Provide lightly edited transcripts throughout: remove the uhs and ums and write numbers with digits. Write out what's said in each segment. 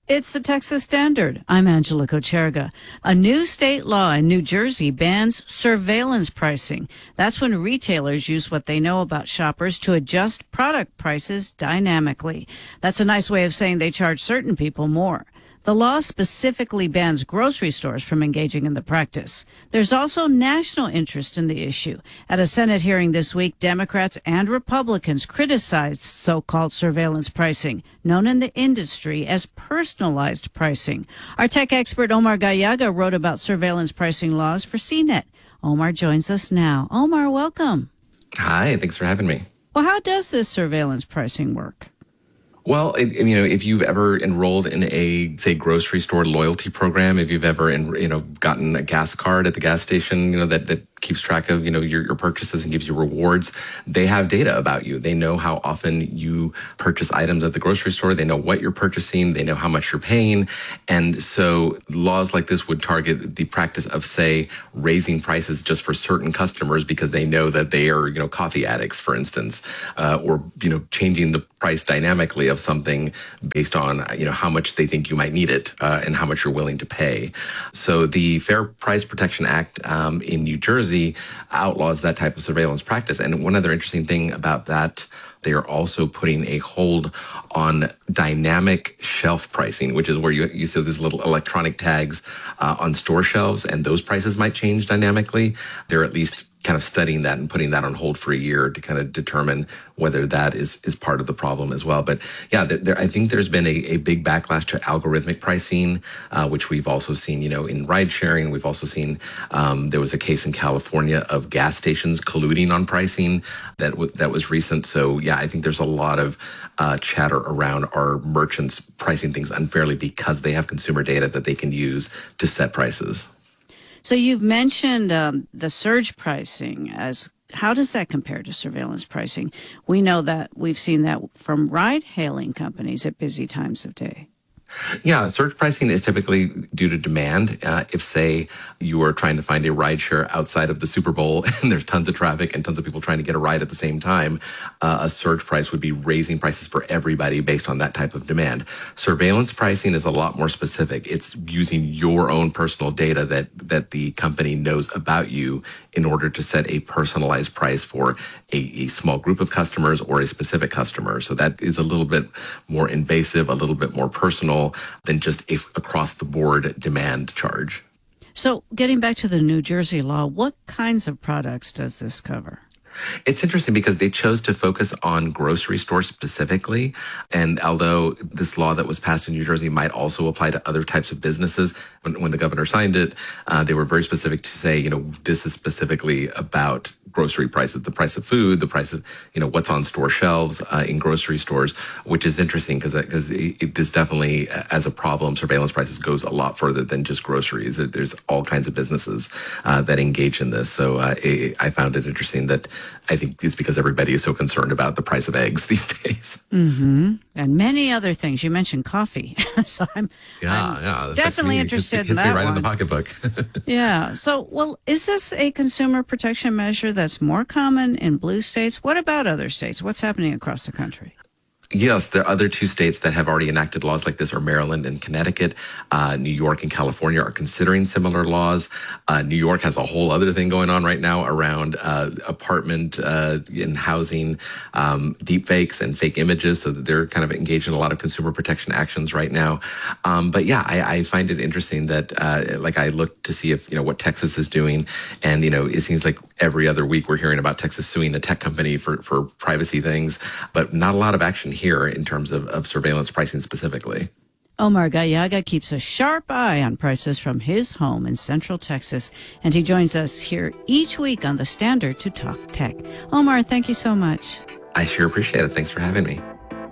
It's the Texas Standard. I'm Angela Kocherga. A new state law in New Jersey bans surveillance pricing. That's when retailers use what they know about shoppers to adjust product prices dynamically. That's a nice way of saying they charge certain people more. The law specifically bans grocery stores from engaging in the practice. There's also national interest in the issue. At a Senate hearing this week, Democrats and Republicans criticized so-called surveillance pricing, known in the industry as personalized pricing. Our tech expert Omar Gallaga wrote about surveillance pricing laws for CNET. Omar joins us now. Omar, welcome. Hi, thanks for having me. Well, how does this surveillance pricing work? Well, if you've ever enrolled in a, say, grocery store loyalty program, if you've ever, gotten a gas card at the gas station, that keeps track of, your purchases and gives you rewards, they have data about you. They know how often you purchase items at the grocery store. They know what you're purchasing. They know how much you're paying. And so laws like this would target the practice of, say, raising prices just for certain customers because they know that they are, coffee addicts, for instance, or, changing the price dynamically of something based on, how much they think you might need it and how much you're willing to pay. So the Fair Price Protection Act in New Jersey outlaws that type of surveillance practice. And one other interesting thing about that, they are also putting a hold on dynamic shelf pricing, which is where you see these little electronic tags on store shelves, and those prices might change dynamically. They're at least kind of studying that and putting that on hold for a year to kind of determine whether that is part of the problem as well. But yeah, I think there's been a big backlash to algorithmic pricing, which we've also seen, in ride sharing. We've also seen there was a case in California of gas stations colluding on pricing that was recent. So yeah, I think there's a lot of chatter around our merchants pricing things unfairly because they have consumer data that they can use to set prices. So you've mentioned the surge pricing. How does that compare to surveillance pricing? We know that we've seen that from ride-hailing companies at busy times of day. Yeah, surge pricing is typically due to demand. If, say, you are trying to find a ride share outside of the Super Bowl and there's tons of traffic and tons of people trying to get a ride at the same time, a surge price would be raising prices for everybody based on that type of demand. Surveillance pricing is a lot more specific. It's using your own personal data that the company knows about you in order to set a personalized price for a small group of customers or a specific customer. So that is a little bit more invasive, a little bit more personal than just a across-the-board demand charge. So getting back to the New Jersey law, what kinds of products does this cover? It's interesting because they chose to focus on grocery stores specifically. And although this law that was passed in New Jersey might also apply to other types of businesses, when the governor signed it, they were very specific to say, this is specifically about grocery prices, the price of food, the price of, what's on store shelves in grocery stores, which is interesting because this definitely, as a problem, surveillance prices goes a lot further than just groceries. There's all kinds of businesses that engage in this. So I found it interesting that I think it's because everybody is so concerned about the price of eggs these days. Mm-hmm. And many other things. You mentioned coffee. So I'm definitely interested in that right one. In the pocketbook. Yeah. So, well, is this a consumer protection measure that's more common in blue states? What about other states? What's happening across the country? Yes, there are other two states that have already enacted laws like this are Maryland and Connecticut. New York and California are considering similar laws. New York has a whole other thing going on right now around apartment and housing deepfakes and fake images, so that they're kind of engaged in a lot of consumer protection actions right now. But yeah, I find it interesting that I look to see if what Texas is doing, and it seems like every other week we're hearing about Texas suing a tech company for privacy things, but not a lot of action here in terms of surveillance pricing specifically. Omar Gallaga keeps a sharp eye on prices from his home in Central Texas, and he joins us here each week on The Standard to talk tech. Omar, thank you so much. I sure appreciate it. Thanks for having me.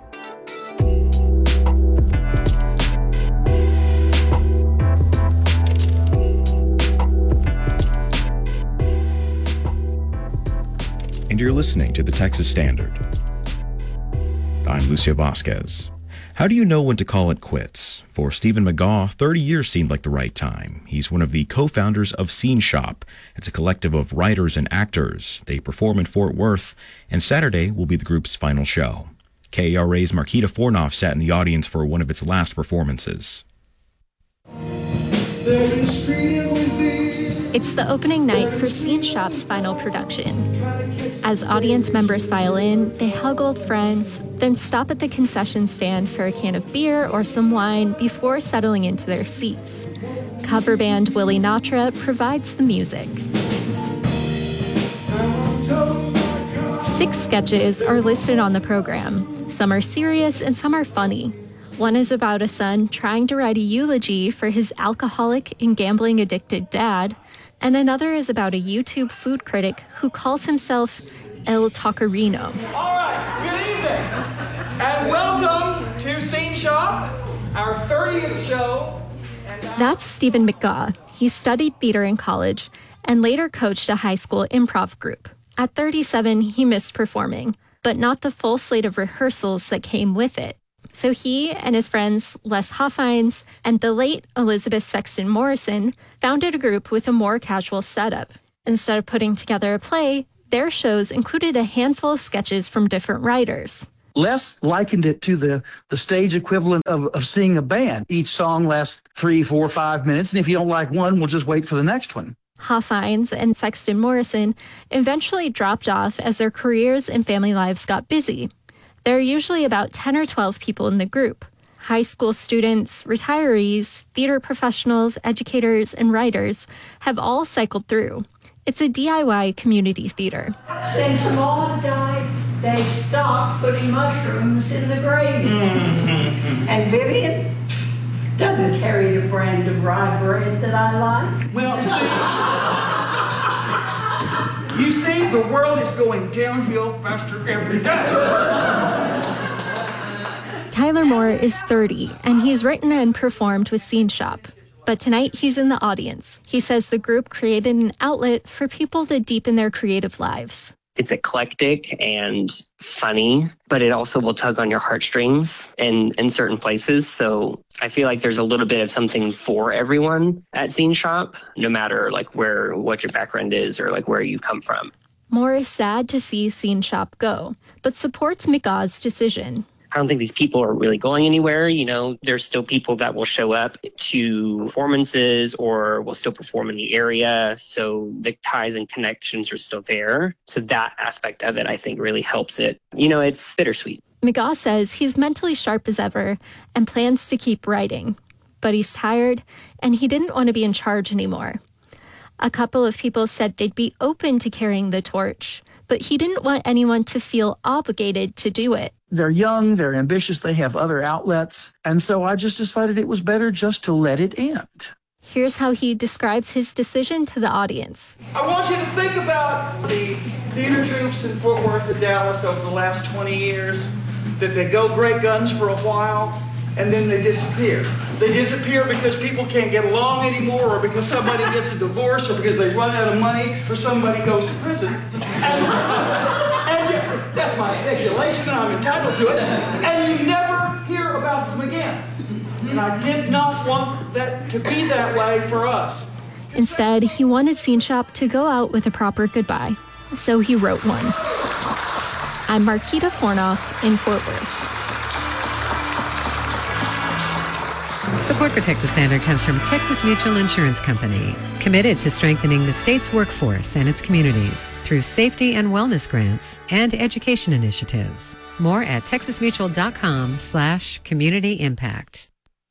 And you're listening to the Texas Standard. I'm Lucio Vasquez. How do you know when to call it quits? For Stephen McGaw, 30 years seemed like the right time. He's one of the co-founders of Scene Shop. It's a collective of writers and actors. They perform in Fort Worth, and Saturday will be the group's final show. KRA's Marquita Fornoff sat in the audience for one of its last performances. It's the opening night for Scene Shop's final production. As audience members file in, they hug old friends, then stop at the concession stand for a can of beer or some wine before settling into their seats. Cover band Willie Natra provides the music. 6 sketches are listed on the program. Some are serious and some are funny. One is about a son trying to write a eulogy for his alcoholic and gambling-addicted dad, and another is about a YouTube food critic who calls himself El Taquerino. All right, good evening, and welcome to Scene Shop, our 30th show. That's Stephen McGaw. He studied theater in college and later coached a high school improv group. At 37, he missed performing, but not the full slate of rehearsals that came with it. So he and his friends Les Hoffines and the late Elizabeth Sexton Morrison founded a group with a more casual setup. Instead of putting together a play, their shows included a handful of sketches from different writers. Les likened it to the stage equivalent of seeing a band. Each song lasts 3, 4, 5 minutes, and if you don't like one, we'll just wait for the next one. Hoffines and Sexton Morrison eventually dropped off as their careers and family lives got busy. There are usually about 10 or 12 people in the group. High school students, retirees, theater professionals, educators, and writers have all cycled through. It's a DIY community theater. Since Maud died, they stopped putting mushrooms in the gravy. And Vivian doesn't carry the brand of rye bread that I like. Well, you see, the world is going downhill faster every day. Tyler Moore is 30, and he's written and performed with Scene Shop. But tonight, he's in the audience. He says the group created an outlet for people to deepen their creative lives. It's eclectic and funny, but it also will tug on your heartstrings in certain places. So I feel like there's a little bit of something for everyone at Scene Shop, no matter like what your background is or like where you come from. Moore is sad to see Scene Shop go, but supports McGaw's decision. I don't think these people are really going anywhere. You know, there's still people that will show up to performances or will still perform in the area. So the ties and connections are still there. So that aspect of it, I think, really helps it. You know, it's bittersweet. McGaw says he's mentally sharp as ever and plans to keep writing. But he's tired and he didn't want to be in charge anymore. A couple of people said they'd be open to carrying the torch, but he didn't want anyone to feel obligated to do it. They're young, they're ambitious, they have other outlets. And so I just decided it was better just to let it end. Here's how he describes his decision to the audience. I want you to think about the theater troops in Fort Worth and Dallas over the last 20 years, that they go great guns for a while, and then they disappear. They disappear because people can't get along anymore, or because somebody gets a divorce, or because they run out of money, or somebody goes to prison. And that's my speculation, and I'm entitled to it. And you never hear about them again. And I did not want that to be that way for us. Instead, he wanted Scene Shop to go out with a proper goodbye. So he wrote one. I'm Marquita Fornoff in Fort Worth. Support for Texas Standard comes from Texas Mutual Insurance Company, committed to strengthening the state's workforce and its communities through safety and wellness grants and education initiatives. More at texasmutual.com/community impact.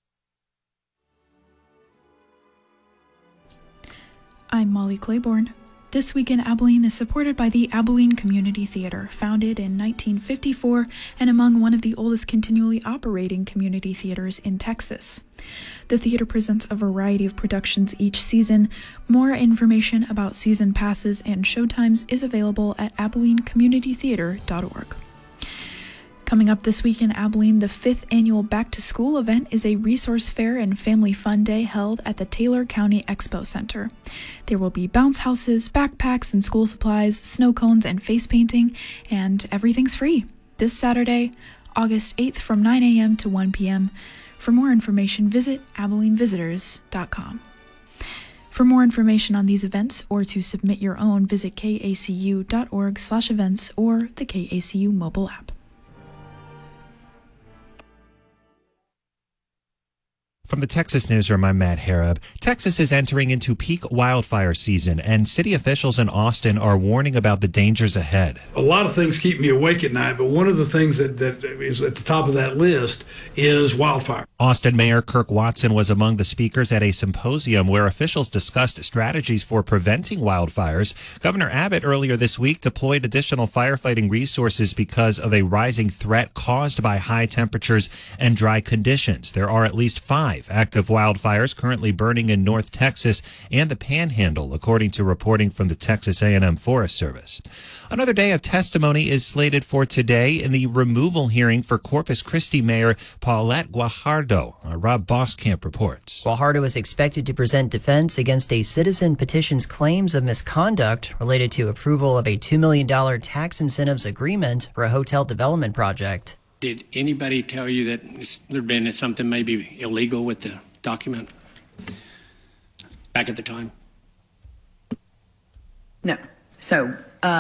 I'm Molly Claiborne. This Week in Abilene is supported by the Abilene Community Theater, founded in 1954 and among one of the oldest continually operating community theaters in Texas. The theater presents a variety of productions each season. More information about season passes and showtimes is available at abilenecommunitytheater.org. Coming up this week in Abilene, the 5th annual Back to School event is a resource fair and family fun day held at the Taylor County Expo Center. There will be bounce houses, backpacks and school supplies, snow cones and face painting, and everything's free. This Saturday, August 8th from 9 a.m. to 1 p.m. For more information, visit abilenevisitors.com. For more information on these events or to submit your own, visit kacu.org/events or the KACU mobile app. From the Texas Newsroom, I'm Matt Harab. Texas is entering into peak wildfire season, and city officials in Austin are warning about the dangers ahead. A lot of things keep me awake at night, but one of the things that is at the top of that list is wildfire. Austin Mayor Kirk Watson was among the speakers at a symposium where officials discussed strategies for preventing wildfires. Governor Abbott earlier this week deployed additional firefighting resources because of a rising threat caused by high temperatures and dry conditions. There are at least 5 active wildfires currently burning in North Texas and the Panhandle, according to reporting from the Texas A&M Forest Service. Another day of testimony is slated for today in the removal hearing for Corpus Christi Mayor Paulette Guajardo. Rob Boskamp reports. Guajardo is expected to present defense against a citizen petition's claims of misconduct related to approval of a $2 million tax incentives agreement for a hotel development project. Did anybody tell you that there'd been something maybe illegal with the document back at the time? No. So,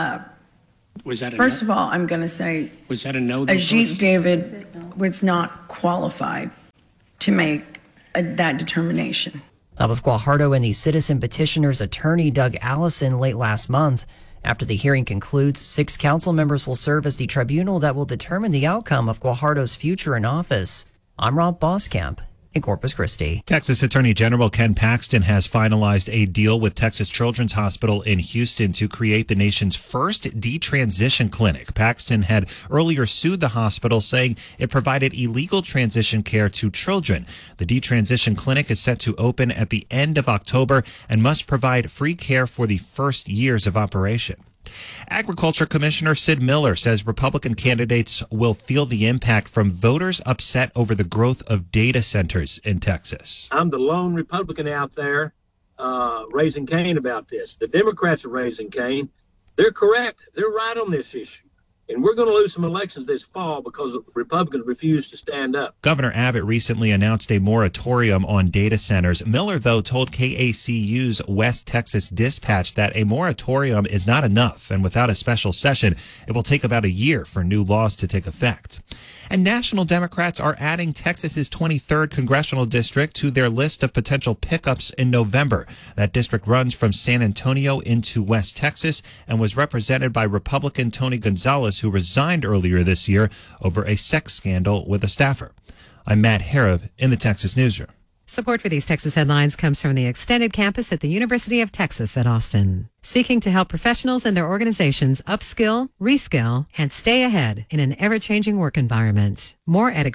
was that first of all, I'm going to say, was that a no? Ajit David was not qualified to make that determination. That was Guajardo and the citizen petitioner's attorney, Doug Allison, late last month. After the hearing concludes, 6 council members will serve as the tribunal that will determine the outcome of Guajardo's future in office. I'm Rob Boskamp in Corpus Christi. Texas Attorney General Ken Paxton has finalized a deal with Texas Children's Hospital in Houston to create the nation's first detransition clinic. Paxton had earlier sued the hospital, saying it provided illegal transition care to children. The detransition clinic is set to open at the end of October and must provide free care for the first years of operation. Agriculture Commissioner Sid Miller says Republican candidates will feel the impact from voters upset over the growth of data centers in Texas. I'm the lone Republican out there raising Cain about this. The Democrats are raising Cain. They're correct. They're right on this issue. And we're going to lose some elections this fall because Republicans refuse to stand up. Governor Abbott recently announced a moratorium on data centers. Miller, though, told KACU's West Texas Dispatch that a moratorium is not enough, and without a special session, it will take about a year for new laws to take effect. And national Democrats are adding Texas's 23rd congressional district to their list of potential pickups in November. That district runs from San Antonio into West Texas and was represented by Republican Tony Gonzalez, who resigned earlier this year over a sex scandal with a staffer. I'm Matt Harab in the Texas Newsroom. Support for these Texas headlines comes from the extended campus at the University of Texas at Austin, seeking to help professionals and their organizations upskill, reskill, and stay ahead in an ever-changing work environment. More at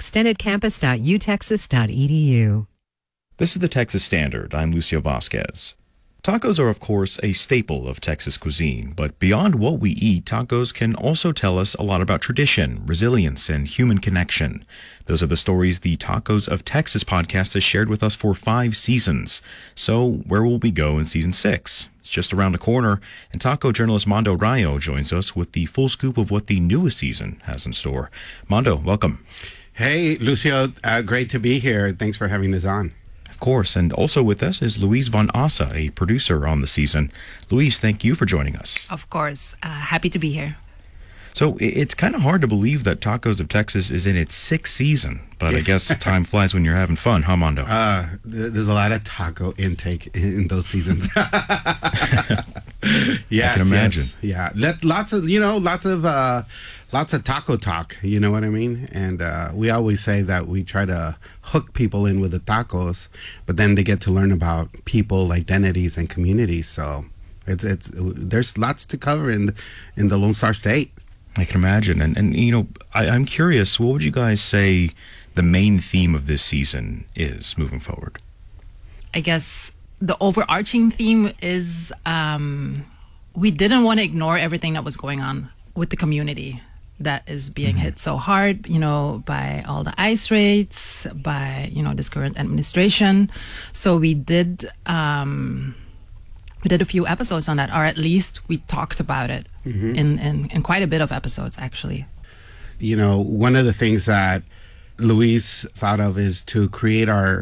extendedcampus.utexas.edu. This is the Texas Standard. I'm Lucio Vasquez. Tacos are, of course, a staple of Texas cuisine, but beyond what we eat, tacos can also tell us a lot about tradition, resilience, and human connection. Those are the stories the Tacos of Texas podcast has shared with us for 5 seasons. So where will we go in season 6? It's just around the corner, and taco journalist Mondo Rayo joins us with the full scoop of what the newest season has in store. Mondo, welcome. Hey, Lucio, great to be here. Thanks for having us on. Of course, and also with us is Louise Von Asa, a producer on the season. Louise, thank you for joining us. Of course. Happy to be here. So it's kind of hard to believe that Tacos of Texas is in its 6th season, but I guess time flies when you're having fun, huh, Mondo? There's a lot of taco intake in those seasons. Yes, I can imagine. Yes, yeah, lots of taco talk. You know what I mean? And we always say that we try to hook people in with the tacos, but then they get to learn about people, identities, and communities. So there's lots to cover in the Lone Star State. I can imagine. And you know, I'm curious, what would you guys say the main theme of this season is moving forward? I guess the overarching theme is we didn't want to ignore everything that was going on with the community that is being hit so hard, you know, by all the ICE raids, by, you know, this current administration. So we did a few episodes on that, or at least we talked about it in quite a bit of episodes, actually. You know, one of the things that Louise thought of is to create our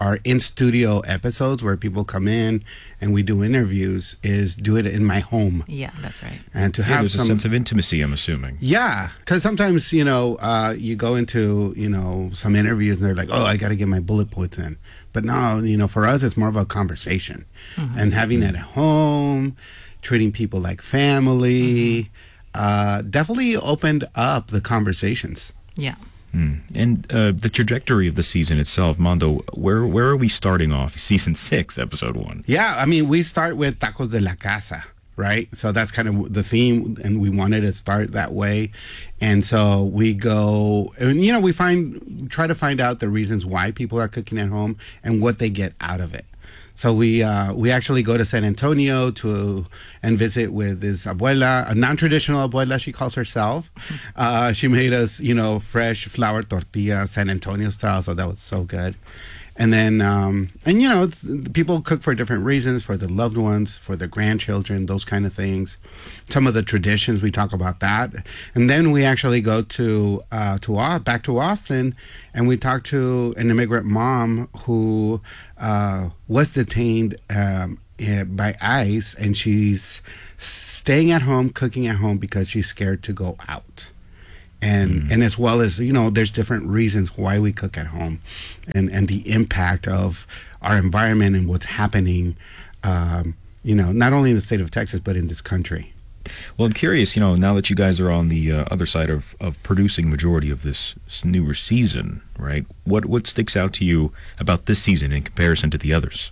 our in-studio episodes where people come in and we do interviews is do it in my home. Yeah, that's right. And to have there's a sense of intimacy, I'm assuming. Yeah, because sometimes, you go into, some interviews and they're like, oh, I got to get my bullet points in. But no, for us, it's more of a conversation. Mm-hmm. And having it at home, treating people like family, definitely opened up the conversations. Yeah. And the trajectory of the season itself, Mondo, where are we starting off? Season 6, episode 1. Yeah, I mean, we start with Tacos de la Casa, right? So that's kind of the theme, and we wanted to start that way. And so we go, and we try to find out the reasons why people are cooking at home and what they get out of it. So we actually go to San Antonio and visit with this abuela, a non-traditional abuela, she calls herself. She made us, fresh flour tortilla, San Antonio style, so that was so good. And then, people cook for different reasons, for their loved ones, for their grandchildren, those kind of things. Some of the traditions, we talk about that. And then we actually go back to Austin, and we talk to an immigrant mom who was detained by ICE, and she's staying at home, cooking at home because she's scared to go out. And as well as, there's different reasons why we cook at home and the impact of our environment and what's happening, not only in the state of Texas, but in this country. Well, I'm curious, now that you guys are on the other side of producing majority of this newer season, right? What sticks out to you about this season in comparison to the others?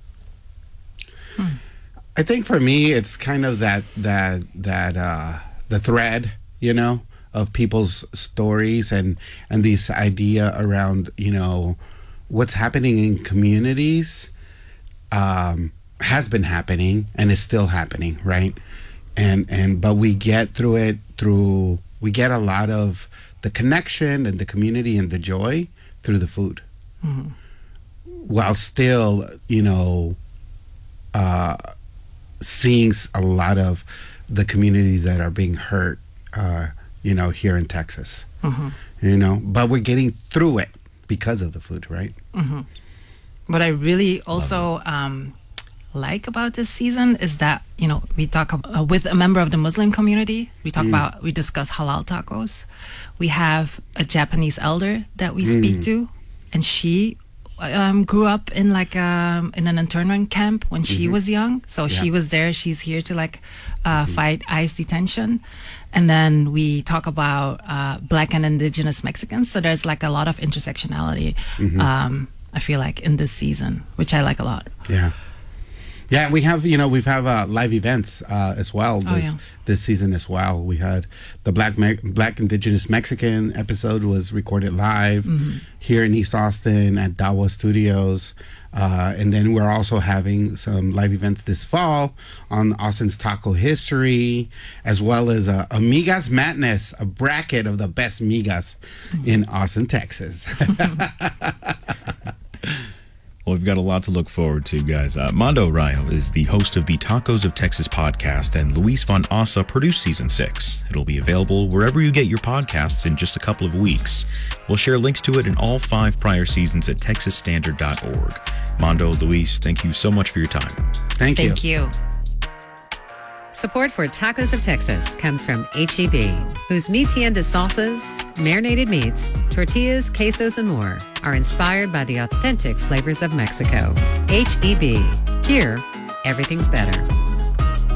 I think for me, it's kind of that the thread, of people's stories and this idea around, what's happening in communities has been happening and is still happening, right? But we get through it we get a lot of the connection and the community and the joy through the food. Mm-hmm. While still, seeing a lot of the communities that are being hurt, here in Texas. Mm-hmm. But we're getting through it because of the food, right? Mm-hmm. What I really also like about this season is that, we talk with a member of the Muslim community. We discuss halal tacos. We have a Japanese elder that we speak to, and she grew up in in an internment camp when she was young. So she was there. She's here to fight ICE detention. And then we talk about Black and Indigenous Mexicans. So there's a lot of intersectionality, I feel like, in this season, which I like a lot. Yeah. Yeah, we have, live events as well this season as well. We had the Black Indigenous Mexican episode was recorded live here in East Austin at Dawa Studios. And then we're also having some live events this fall on Austin's taco history, as well as Migas Madness, a bracket of the best migas in Austin, Texas. Well, we've got a lot to look forward to, guys. Mondo Rayo is the host of the Tacos of Texas podcast, and Luis von Asa produced Season 6. It'll be available wherever you get your podcasts in just a couple of weeks. We'll share links to it in all 5 prior seasons at texasstandard.org. Mondo, Luis, thank you so much for your time. Thank you. Thank you. Support for Tacos of Texas comes from H-E-B, whose mi tienda salsas, marinated meats, tortillas, quesos, and more are inspired by the authentic flavors of Mexico. H-E-B. Here, everything's better.